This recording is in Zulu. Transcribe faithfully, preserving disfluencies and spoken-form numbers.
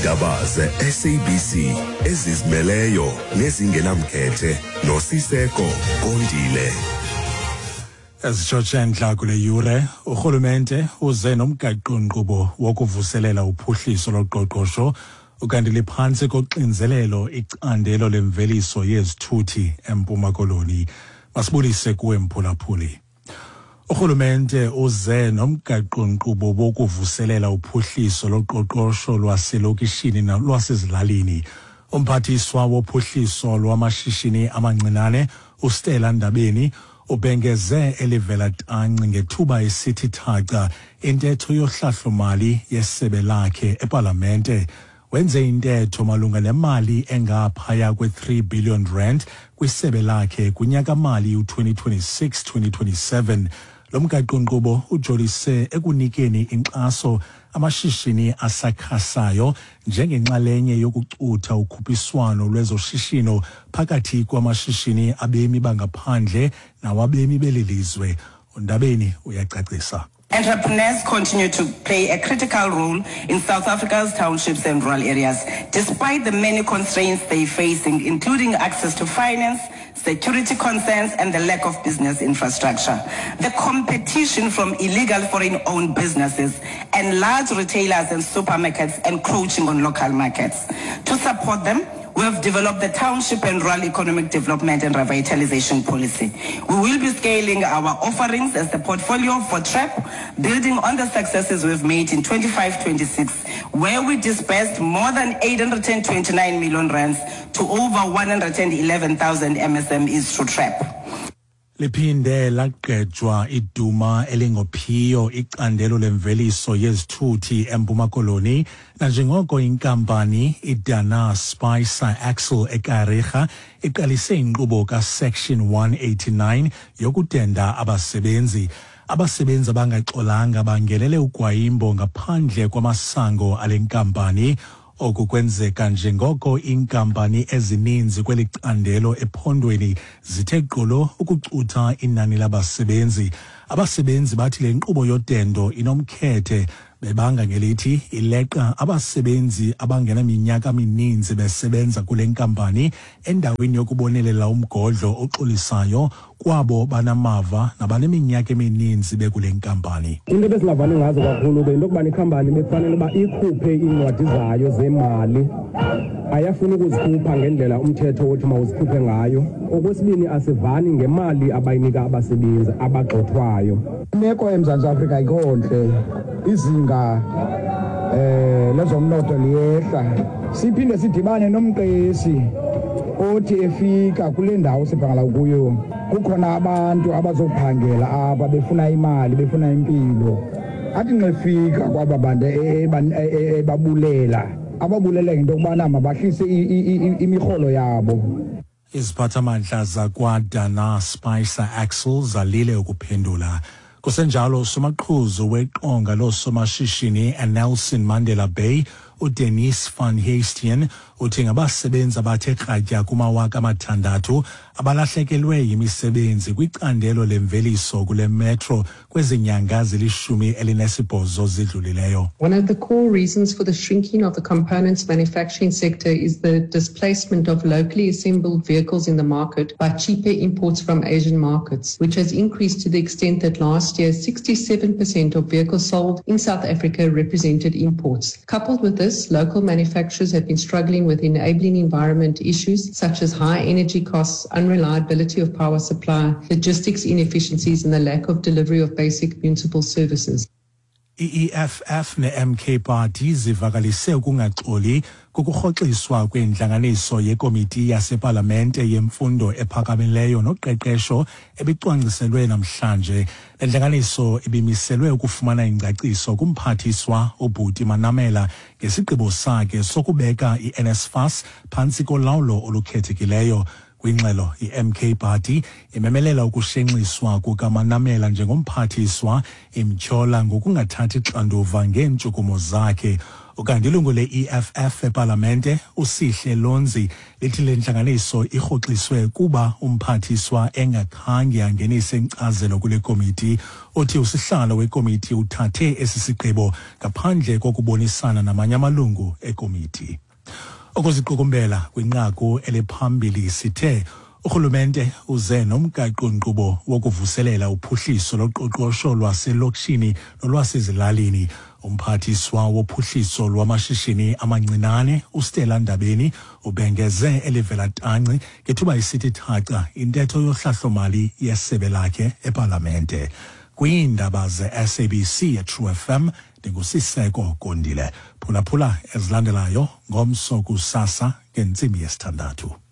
Iindaba ze-S A B C ezizimeleyo nezingenamkhethe noSiseko Kondile. Esitshotshentla kule yure, urhulumente uze nomgaqo-nkqubo wokuvuselela uphuhliso loqoqosho ukanti liphantsi koxinzelelo icandelo lemveliso yezithuthi eMpuma Koloni. Masibulise kuwe Mphulaphuli. Urhulumente uze nomgaqo-nkqubo wokuvuselela uphuhliso loqoqosho lwaselokishini nolwasezilalini. Umphathiswa wophuhliso lwamashishini amancinane uStella Ndabeni ubhengeze elivela tanci ngethuba esithi thaca intetho yohlahlo-mali yesebe lakhe epalamente. Wenze intetho malunga nemali engaphaya kwe-three billion rand kwisebe lakhe kunyaka-mali u-twenty twenty-six twenty twenty-seven. Lo mgaqo-nkqubo ujolise ekunikeni inkxaso amashishini asakhasayo njengenxalenye yokucutha ukhuphiswano lwezoshishino phakathi kwamashishini abemi bangaphandle nawabemi beli lizwe. uNdabeni uyacacisa. Entrepreneurs continue to play a critical role in South Africa's townships and rural areas, despite the many constraints they're facing, including access to finance, security concerns, and the lack of business infrastructure. The competition from illegal foreign-owned businesses and large retailers and supermarkets encroaching on local markets. To support them, we have developed the Township and Rural Economic Development and Revitalization Policy. We will be scaling our offerings as the portfolio for T R E P, building on the successes we've made in twenty-five twenty-six, where we dispersed more than eight hundred twenty-nine million rands to over one hundred eleven thousand M S M Es through T R E P. Liphinde laqedjwa iduma elingophiyo icandelo lemveliso yezithuthi eMpuma Koloni nanjengoko inkampani iDana Spicer Axle eKarega iqalise inkqubo ka-Section one eighty-nine yokutenda abasebenzi. Abasebenzi abangaxolanga bangenele ugwayimbo ngaphandle kwamasango ale nkampani. Oku kwenzeka njengoko inkampani ezininzi kweli candelo ephondweni zithe gqolo ukucutha inani labasebenzi. Abasebenzi bathi le nkqubo yodendo inomkhethe bebanga ngelithi ileqa abasebenzi abangenaminyaka mininzi besebenza kule nkampani endaweni yokubonelela umgodlo oxolisayo kwabo banamava nabaneminyaka emininzi bekule nkampani. Into besingavange ngazo kakhulu ke into kubani ikhampani befanele uba ikhuphe iincwadi zayo zemali, ayafuna ukuzikhupha ngendlela umthetho othi mawuzikhuphe ngayo. Okwesibini, asivani ngemali abayinika abasebenzi abagxothwayo. Imeko eMzantsi Afrika ikontle, izinga eh lezomnotho liyehla. Siphinde sidibane nomqeshi othi efika kule ndawo sibhangala kuyo kukhona abantu abazophangela apha befuna imali befuna impilo. Athi ngefika kwaba bantu ebabulela ababulela into kubana mabahlise imiholo yabo. Iziphathamandla zakwaDana Spicer Axle zalile ukuphendula. Kusenjalo somaqhuzu weqonga losomashishini eNelson Mandela Bay uDennis van Heestien uthi ngabasebenzi abathe kratya kumawaka amathandathu abalahlekelwe yimisebenzi kwicandelo lemveliso kule metro kwezinyanga zilishumi elinesibhozo zidlulileyo. One of the core reasons for the shrinking of the components manufacturing sector is the displacement of locally assembled vehicles in the market by cheaper imports from Asian markets, which has increased to the extent that last year sixty-seven percent of vehicles sold in South Africa represented imports. Coupled with this, local manufacturers have been struggling with enabling environment issues such as high energy costs, unreliability of power supply, logistics inefficiencies, and the lack of delivery of basic municipal services. I E F F ne-M K Party zivakalise ukungaxoli kukurhoxiswa kwentlanganiso yekomiti yasepalamente yemfundo ephakamileyo noqeqesho ebicwangciselwe namhlanje. Le ntlanganiso ibimiselwe ukufumana ingcaciso kumphathiswa uBhuti Manamela ngesigqibo sakhe sokubeka i-NSFAS phantsi kolawulo olukhethekileyo. Kwingxelo i-M K Party imemelela ukushenxiswa kukaManamela njengomphathiswa imtyhola ngokungathathi xanduva ngeentshukumo zakhe. ukanti ilungu le-E F F epalamente uSihle Lonzi lithi le ntlanganiso irhoxiswe kuba umphathiswa engakhange angenise inkcazelo kule komiti, othi usihlalo wekomiti uthathe esi sigqibo ngaphandle kokubonisana namanye amalungu ekomiti. Ukuziqukumbela kwinqaku eliphambili sithe urhulumente uze nomgaqo-nkqubo wokuvuselela uphuhliso loqoqosho lwaselokishini nolwasezilalini. Umphathiswa wophuhliso lwamashishini amancinane uStella Ndabeni ubengeze elivela tanci ngethuba isithi thaca intetho yohlahlo-mali yesebe lakhe epalamente. Kwiindaba ze-S A B C ye-True F M ndingusiseko Kondile. Phulaphula ezilandelayo ngomso kusasa ngentsimbi yesithandathu.